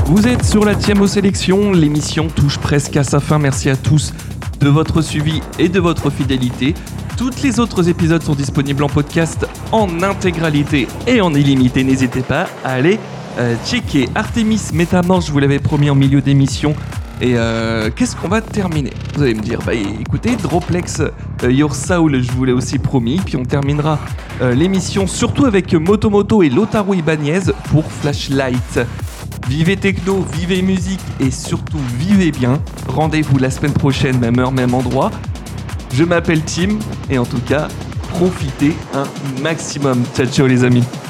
Vous êtes sur la Tiamo Sélection, l'émission touche presque à sa fin. Merci à tous de votre suivi et de votre fidélité. Toutes les autres épisodes sont disponibles en podcast en intégralité et en illimité. N'hésitez pas à aller checker. Artemis Métamorphe, je vous l'avais promis en milieu d'émission. Et qu'est-ce qu'on va terminer ? Vous allez me dire, écoutez, Droplex Your Soul, je vous l'ai aussi promis. Puis on terminera l'émission surtout avec Motomoto et Lotaro Ibanez pour Flashlight. Vivez techno, vivez musique et surtout vivez bien. Rendez-vous la semaine prochaine, même heure, même endroit. Je m'appelle Tim et en tout cas, profitez un maximum. Ciao ciao les amis.